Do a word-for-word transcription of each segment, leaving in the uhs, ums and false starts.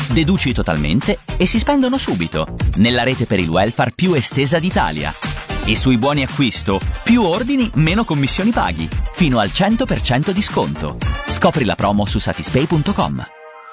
Deduci totalmente e si spendono subito, nella rete per il welfare più estesa d'Italia. E sui buoni acquisto, più ordini, meno commissioni paghi, fino al cento per cento di sconto. Scopri la promo su satispay punto com.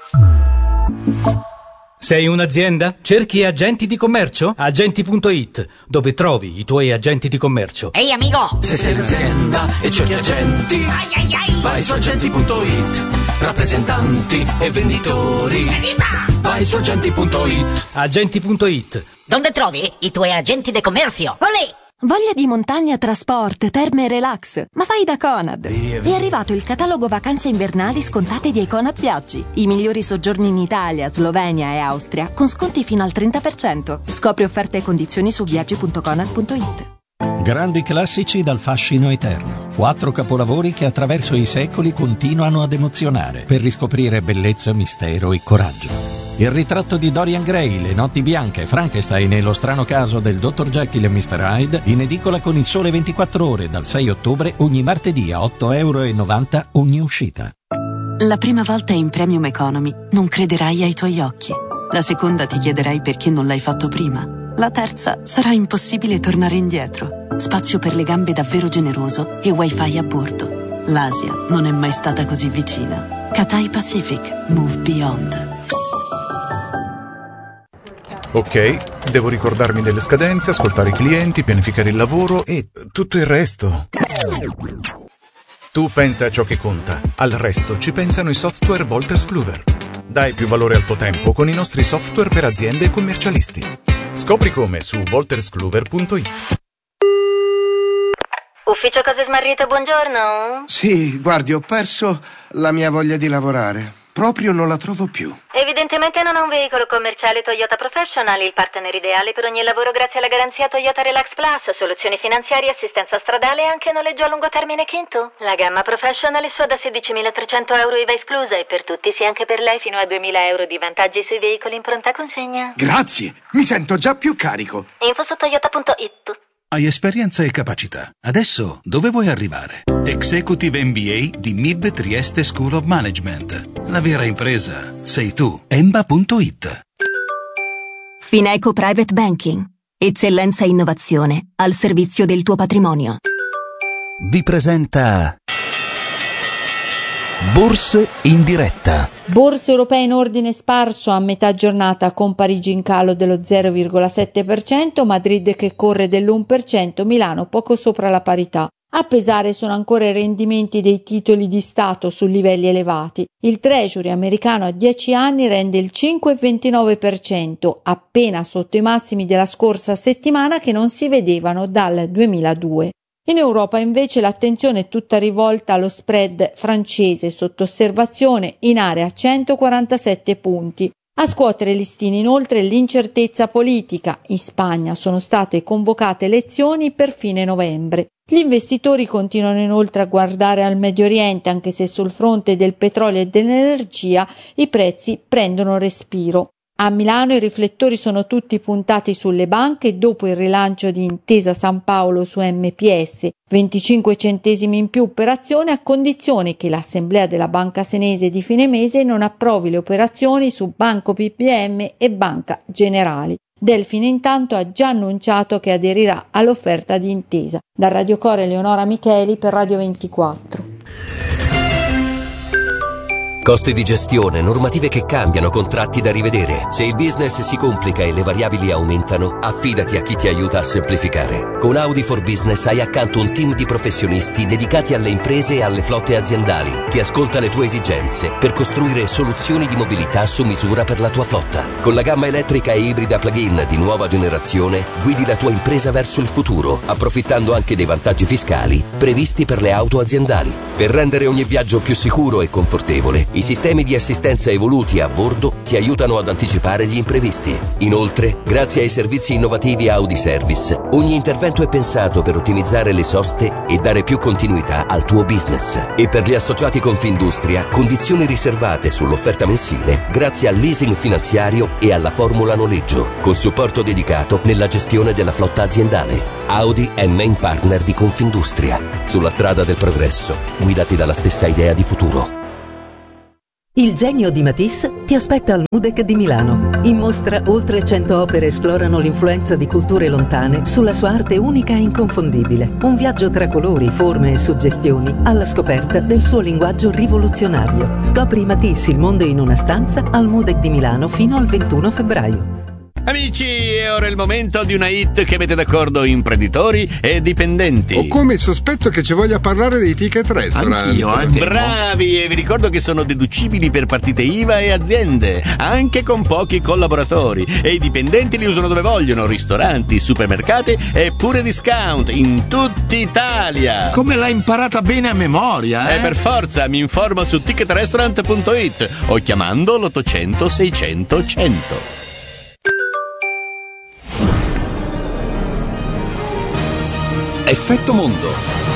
Sei un'azienda? Cerchi agenti di commercio? Agenti punto it, dove trovi i tuoi agenti di commercio. Ehi amico! Se sei un'azienda e cerchi agenti, Ai ai ai! vai su agenti punto it. Rappresentanti e venditori, Evviva! vai su agenti punto it. Agenti punto it. Dove trovi i tuoi agenti di commercio? Olè! Voglia di montagna, trasport, terme e relax? Ma fai da Conad! È arrivato il catalogo vacanze invernali scontate di Conad Viaggi. I migliori soggiorni in Italia, Slovenia e Austria con sconti fino al trenta per cento. Scopri offerte e condizioni su viaggi punto conad punto it. Grandi classici dal fascino eterno. Quattro capolavori che attraverso i secoli continuano ad emozionare per riscoprire bellezza, mistero e coraggio. Il ritratto di Dorian Gray, Le notti bianche, Frankenstein e Lo strano caso del dottor Jekyll e mister Hyde in edicola con Il Sole ventiquattro Ore dal sei ottobre ogni martedì a otto euro e novanta ogni uscita. La prima volta in Premium Economy non crederai ai tuoi occhi. La seconda ti chiederai perché non l'hai fatto prima. La terza sarà impossibile tornare indietro. Spazio per le gambe davvero generoso e wifi a bordo. L'Asia non è mai stata così vicina. Cathay Pacific. Move Beyond. Ok, devo ricordarmi delle scadenze, ascoltare i clienti, pianificare il lavoro e tutto il resto. Tu pensa a ciò che conta, al resto ci pensano i software Wolters Kluwer. Dai più valore al tuo tempo con i nostri software per aziende e commercialisti. Scopri come su wolters kluwer punto it. Ufficio Cose Smarrite, buongiorno. Sì, guardi, ho perso la mia voglia di lavorare. Proprio non la trovo più. Evidentemente non ha un veicolo commerciale Toyota Professional, il partner ideale per ogni lavoro grazie alla garanzia Toyota Relax Plus, soluzioni finanziarie, assistenza stradale e anche noleggio a lungo termine Kinto. La gamma Professional è sua da sedicimilatrecento euro I V A esclusa e per tutti, sì anche per lei, fino a duemila euro di vantaggi sui veicoli in pronta consegna. Grazie, mi sento già più carico. Info su toyota punto it. Hai esperienza e capacità. Adesso dove vuoi arrivare? Executive M B A di M I B Trieste School of Management. La vera impresa sei tu. Emba punto it. Fineco Private Banking. Eccellenza e innovazione al servizio del tuo patrimonio. Vi presenta Borse in diretta. Borse europee in ordine sparso a metà giornata con Parigi in calo dello zero virgola sette per cento, Madrid che corre dell'uno per cento, Milano poco sopra la parità. A pesare sono ancora i rendimenti dei titoli di Stato su livelli elevati. Il Treasury americano a dieci anni rende il cinque virgola ventinove per cento, appena sotto i massimi della scorsa settimana che non si vedevano dal duemiladue. In Europa invece l'attenzione è tutta rivolta allo spread francese sotto osservazione in area centoquarantasette punti. A scuotere listini inoltre l'incertezza politica. In Spagna sono state convocate elezioni per fine novembre. Gli investitori continuano inoltre a guardare al Medio Oriente, anche se sul fronte del petrolio e dell'energia i prezzi prendono respiro. A Milano i riflettori sono tutti puntati sulle banche dopo il rilancio di Intesa San Paolo su M P S, venticinque centesimi in più per azione a condizione che l'Assemblea della Banca Senese di fine mese non approvi le operazioni su Banco B P M e Banca Generali. Delfin intanto ha già annunciato che aderirà all'offerta di Intesa. Da Radio Core Eleonora Micheli per Radio ventiquattro. Costi di gestione, normative che cambiano, contratti da rivedere. Se il business si complica e le variabili aumentano, affidati a chi ti aiuta a semplificare. Con Audi for Business hai accanto un team di professionisti dedicati alle imprese e alle flotte aziendali, che ascolta le tue esigenze per costruire soluzioni di mobilità su misura per la tua flotta. Con la gamma elettrica e ibrida plug-in di nuova generazione, guidi la tua impresa verso il futuro, approfittando anche dei vantaggi fiscali previsti per le auto aziendali. Per rendere ogni viaggio più sicuro e confortevole, i sistemi di assistenza evoluti a bordo ti aiutano ad anticipare gli imprevisti. Inoltre, grazie ai servizi innovativi Audi Service, ogni intervento è pensato per ottimizzare le soste e dare più continuità al tuo business. E per gli associati Confindustria, condizioni riservate sull'offerta mensile grazie al leasing finanziario e alla formula noleggio, con supporto dedicato nella gestione della flotta aziendale. Audi è main partner di Confindustria. Sulla strada del progresso, guidati dalla stessa idea di futuro. Il genio di Matisse ti aspetta al MUDEC di Milano. In mostra oltre cento opere esplorano l'influenza di culture lontane sulla sua arte unica e inconfondibile. Un viaggio tra colori, forme e suggestioni alla scoperta del suo linguaggio rivoluzionario. Scopri Matisse, il mondo in una stanza al MUDEC di Milano fino al ventuno febbraio. Amici, è ora il momento di una hit che mette d'accordo imprenditori e dipendenti. Ho come il sospetto che ci voglia parlare dei ticket restaurant. Anch'io, anche. Bravi, e vi ricordo che sono deducibili per partite I V A e aziende, anche con pochi collaboratori. E i dipendenti li usano dove vogliono, ristoranti, supermercati e pure discount in tutta Italia. Come l'hai imparata bene a memoria, eh? E per forza, mi informo su ticket restaurant punto it o chiamando l'ottocento seicento cento. Effetto Mondo.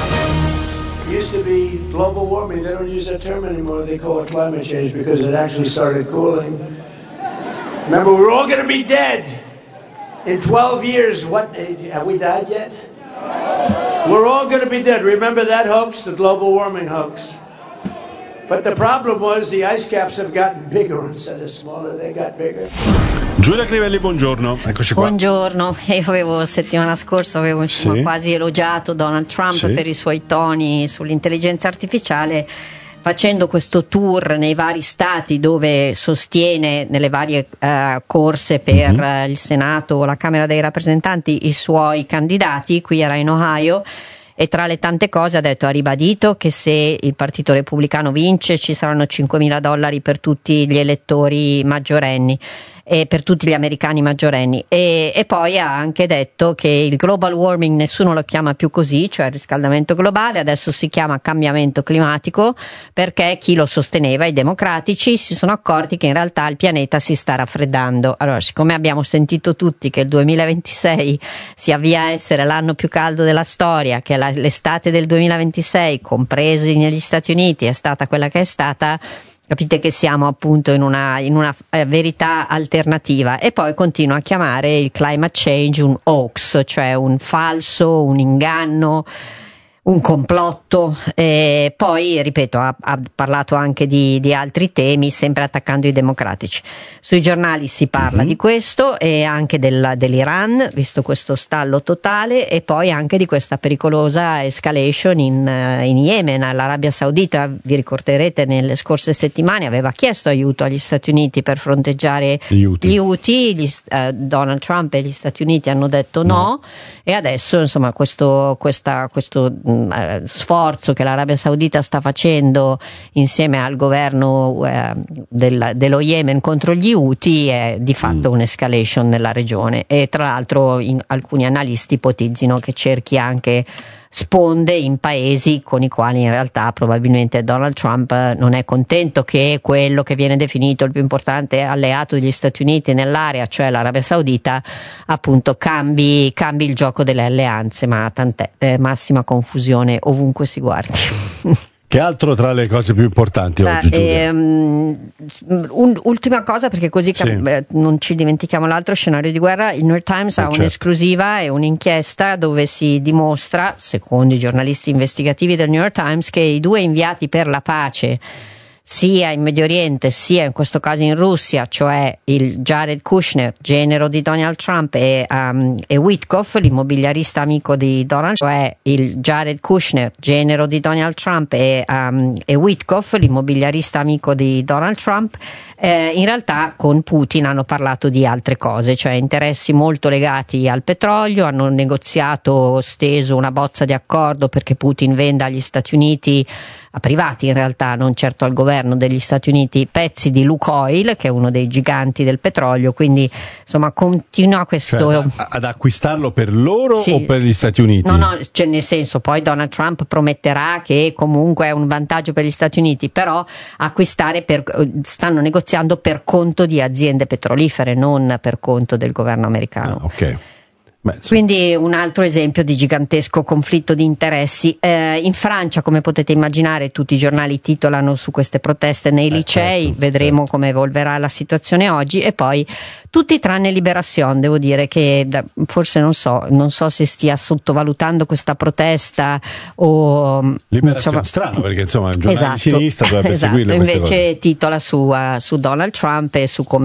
It used to be global warming. They don't use that term anymore. They call it climate change because it actually started cooling. Remember, we're all going to be dead in twelve years. What? Have we died yet? We're all going to be dead. Remember that hoax, the global warming hoax? But the problem was the ice caps have gotten bigger instead of smaller. They got bigger. Giulia Crivelli, buongiorno. Eccoci qua. Buongiorno. Io avevo settimana scorsa avevo insomma, sì. quasi elogiato Donald Trump sì. per i suoi toni sull'intelligenza artificiale, facendo questo tour nei vari stati dove sostiene nelle varie uh, corse per mm-hmm. uh, il Senato o la Camera dei rappresentanti i suoi candidati. Qui era in Ohio. E tra le tante cose ha detto, ha ribadito che se il Partito Repubblicano vince ci saranno cinquemila dollari per tutti gli elettori maggiorenni e per tutti gli americani maggiorenni e, e poi ha anche detto che il global warming nessuno lo chiama più così, cioè il riscaldamento globale, adesso si chiama cambiamento climatico, perché chi lo sosteneva, i democratici, si sono accorti che in realtà il pianeta si sta raffreddando. Allora, siccome abbiamo sentito tutti che il duemilaventisei si avvia a essere l'anno più caldo della storia, che la, l'estate del duemilaventisei, compresi negli Stati Uniti, è stata quella che è stata, capite che siamo appunto in una, in una eh, verità alternativa. E poi continua a chiamare il climate change un hoax, cioè un falso, un inganno, un complotto. E poi, ripeto, ha, ha parlato anche di, di altri temi, sempre attaccando i democratici. Sui giornali si parla mm-hmm. di questo e anche del, dell'Iran, visto questo stallo totale, e poi anche di questa pericolosa escalation in, in Yemen. L'Arabia Saudita, vi ricorderete, nelle scorse settimane aveva chiesto aiuto agli Stati Uniti per fronteggiare gli Houthi. Gli Houthi gli, uh, Donald Trump e gli Stati Uniti hanno detto no, no e adesso insomma questo, questa, questo sforzo che l'Arabia Saudita sta facendo insieme al governo eh, del, dello Yemen contro gli Houthi è di fatto mm. un'escalation nella regione, e tra l'altro in, alcuni analisti ipotizzino che cerchi anche sponde in paesi con i quali in realtà probabilmente Donald Trump non è contento che quello che viene definito il più importante alleato degli Stati Uniti nell'area, cioè l'Arabia Saudita, appunto cambi, cambi il gioco delle alleanze, ma tant'è, eh, massima confusione ovunque si guardi. Che altro tra le cose più importanti Beh, oggi, Giulia? Ehm, un, ultima cosa, perché così sì. cap- eh, non ci dimentichiamo l'altro scenario di guerra. Il New York Times eh, ha certo. un'esclusiva e un'inchiesta dove si dimostra, secondo i giornalisti investigativi del New York Times, che i due inviati per la pace sia in Medio Oriente sia in questo caso in Russia, cioè il Jared Kushner, genero di Donald Trump, e, um, e Witkoff, l'immobiliarista amico di Donald, cioè il Jared Kushner, genero di Donald Trump, e, um, e Witkoff, l'immobiliarista amico di Donald Trump, eh, in realtà con Putin hanno parlato di altre cose, cioè interessi molto legati al petrolio, hanno negoziato, steso una bozza di accordo perché Putin venda agli Stati Uniti, a privati in realtà, non certo al governo degli Stati Uniti, pezzi di Lukoil, che è uno dei giganti del petrolio, quindi insomma continua questo... Cioè, ad acquistarlo per loro sì. o per gli Stati Uniti? No, no, cioè nel senso, poi Donald Trump prometterà che comunque è un vantaggio per gli Stati Uniti, però acquistare per, stanno negoziando per conto di aziende petrolifere, non per conto del governo americano. Ah, ok. Beh, Quindi un altro esempio di gigantesco conflitto di interessi. Eh, in Francia, come potete immaginare, tutti i giornali titolano su queste proteste nei eh, licei, certo, vedremo certo. come evolverà la situazione oggi, e poi tutti tranne Libération, devo dire che da, forse non so, non so se stia sottovalutando questa protesta o Libération, insomma, strano perché insomma è un giornale esatto, di sinistra dovrebbe esatto, seguirle queste invece cose. titola su, uh, su Donald Trump e su come